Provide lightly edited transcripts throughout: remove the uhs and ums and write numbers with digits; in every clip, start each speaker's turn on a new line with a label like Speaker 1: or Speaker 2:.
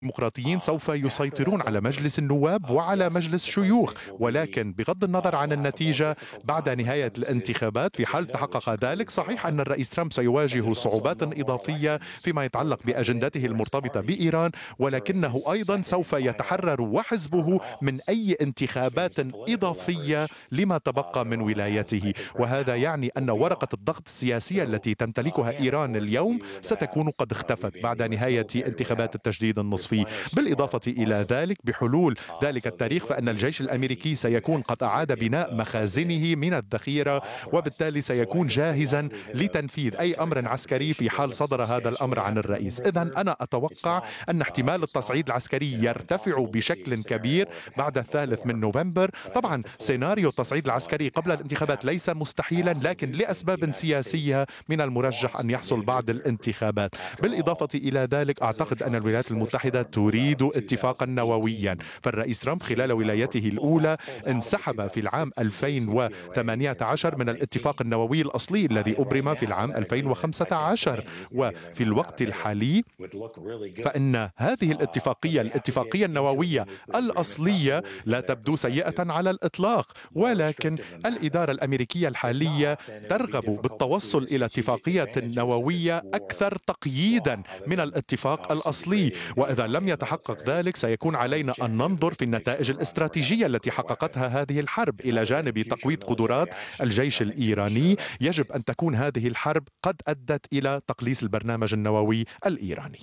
Speaker 1: الديمقراطيين سوف يسيطرون على مجلس النواب وعلى مجلس الشيوخ، ولكن بغض النظر عن النتيجة بعد نهاية الانتخابات، في حال تحقق ذلك صحيح أن الرئيس ترامب سيواجه صعوبات إضافية فيما يتعلق بأجندته المرتبطة بإيران، ولكنه أيضا سوف يتحرر وحزبه من أي انتخابات إضافية لما تبقى من ولايته. وهذا يعني أن ورقة الضغط السياسية التي تمتلكها إيران اليوم ستكون قد اختفت بعد نهاية انتخابات التجديد النصفي. بالإضافة إلى ذلك، بحلول ذلك التاريخ فإن الجيش الأمريكي سيكون قد أعاد بناء مخازنه من الذخيرة، وبالتالي سيكون جاهزا لتنفيذ أي أمر عسكري في حال صدر هذا الأمر عن الرئيس. إذن أنا أتوقع أن احتمال التصعيد العسكري يرتفع بشكل كبير بعد 3 من نوفمبر. طبعا سيناريو التصعيد العسكري قبل الانتخابات ليس مستحيلا، لكن لأسباب سياسية من المرجح أن يحصل بعد الانتخابات. بالإضافة إلى ذلك أعتقد أن الولايات المتحدة تريد اتفاقا نوويا، فالرئيس ترامب خلال ولايته الأولى انسحب في العام 2018 من الاتفاق النووي الأصلي الذي أبرم في العام 2015. وفي الوقت الحالي فإن هذه الاتفاقية النووية الأصلية لا تبدو سيئة على الإطلاق، ولكن الإدارة الأمريكية الحالية ترغب بالتوصل إلى اتفاقية نووية أكثر تقييدا من الاتفاق الأصلي. وإذا لم يتحقق ذلك سيكون علينا أن ننظر في النتائج الاستراتيجية التي حققتها هذه الحرب. إلى جانب تقويض قدرات الجيش الإيراني، يجب أن تكون هذه الحرب قد أدت إلى تقليص البرنامج النووي الإيراني.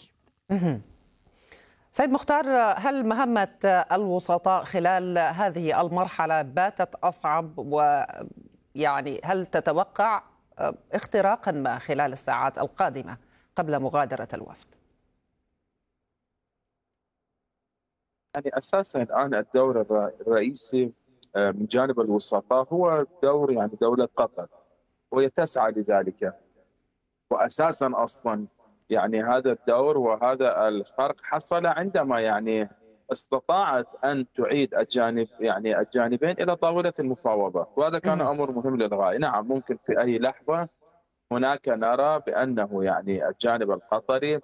Speaker 2: سيد مختار، هل مهمة الوسطاء خلال هذه المرحلة باتت أصعب؟ ويعني هل تتوقع اختراقا ما خلال الساعات القادمة قبل مغادرة الوفد؟
Speaker 3: يعني أساسا الآن الدور الرئيسي من جانب الوسطاء هو دور يعني دولة قطر، وهي تسعى لذلك. وأساسا أصلا يعني هذا الدور وهذا الخرق حصل عندما يعني استطاعت أن تعيد الجانبين إلى طاولة المفاوضات، وهذا كان أمر مهم للغاية. نعم، ممكن في أي لحظة هناك نرى بأنه يعني الجانب القطري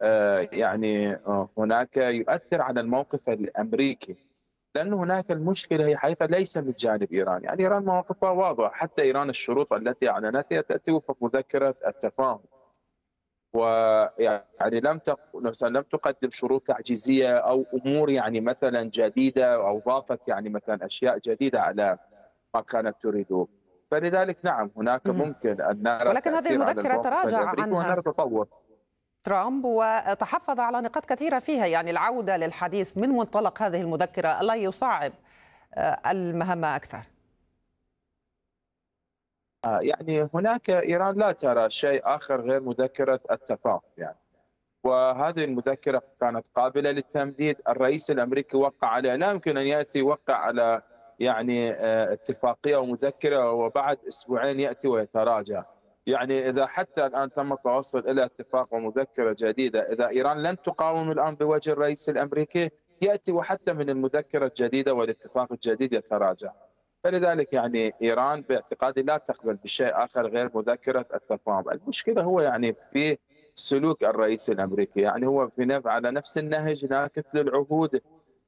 Speaker 3: هناك يؤثر على الموقف الأمريكي، لأن هناك المشكلة هي حقيقة ليس من جانب إيران. يعني إيران مواقفها واضحة، حتى إيران الشروط التي أعلنتها تأتي وفق مذكرة التفاهم، ويعني لم تقدم شروط تعجيزية أو أمور يعني مثلا جديدة، أو ضافت يعني مثلا أشياء جديدة على ما كانت تريده. فلذلك نعم هناك ممكن أن نرى
Speaker 2: ولكن هذه
Speaker 3: تأثير على
Speaker 2: المذكرة
Speaker 3: الموقف
Speaker 2: تراجع
Speaker 3: الأمريكي
Speaker 2: عنها
Speaker 3: ونرى تطور
Speaker 2: ترامب وتحفظ على نقاط كثيرة فيها. يعني العودة للحديث من منطلق هذه المذكرة لا يصعب المهمة أكثر؟
Speaker 3: يعني هناك إيران لا ترى شيء آخر غير مذكرة التفاهم يعني. وهذه المذكرة كانت قابلة للتمديد، الرئيس الأمريكي وقع عليها، لا يمكن أن يأتي يوقع على يعني اتفاقية ومذكرة وبعد أسبوعين يأتي ويتراجع. يعني إذا حتى الآن تم التوصل إلى اتفاق ومذكرة جديدة، إذا إيران لن تقاوم الآن بوجه الرئيس الأمريكي يأتي وحتى من المذكرة الجديدة والاتفاق الجديد يتراجع. فلذلك يعني إيران باعتقادي لا تقبل بشيء آخر غير مذكرة التفاهم. المشكلة هو يعني في سلوك الرئيس الأمريكي، يعني هو على نفس النهج ناكث للعهود.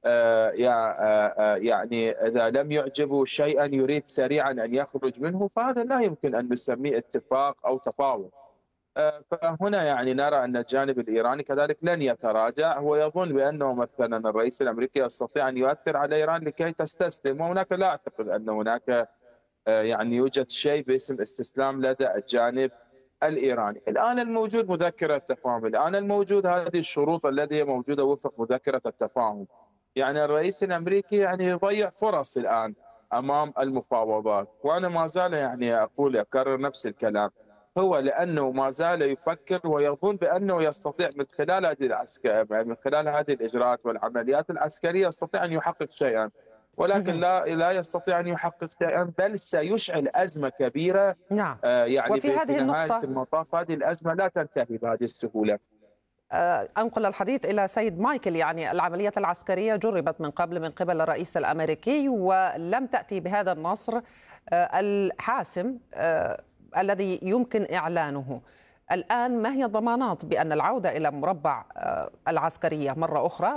Speaker 3: يعني إذا لم يعجبه شيئا يريد سريعا أن يخرج منه، فهذا لا يمكن أن نسميه اتفاق أو تفاوض. فهنا يعني نرى أن الجانب الإيراني كذلك لن يتراجع. هو يظن بأنه مثلا الرئيس الأمريكي يستطيع أن يؤثر على إيران لكي تستسلم، وهناك لا أعتقد أن هناك يعني يوجد شيء باسم استسلام لدى الجانب الإيراني. الآن الموجود مذكرة التفاهم، الآن الموجود هذه الشروط التي هي موجودة وفق مذكرة التفاهم. يعني الرئيس الأمريكي يعني يضيع فرص الآن أمام المفاوضات، وأنا ما زال يعني أكرر نفس الكلام. هو لأنه ما زال يفكر ويظن بأنه يستطيع من خلال هذه الإجراءات والعمليات العسكرية يستطيع أن يحقق شيئا، ولكن لا يستطيع أن يحقق شيئا، بل سيشعل أزمة كبيرة.
Speaker 2: نعم.
Speaker 3: يعني
Speaker 2: وفي هذه
Speaker 3: في نهاية
Speaker 2: النقطة
Speaker 3: المطاف هذه الأزمة لا تنتهي بهذه السهولة.
Speaker 2: أنقل الحديث إلى سيد مايكل. يعني العملية العسكرية جربت من قبل من قبل الرئيس الأمريكي ولم تأتي بهذا النصر الحاسم الذي يمكن إعلانه. الآن ما هي الضمانات بأن العودة إلى مربع العسكرية مرة أخرى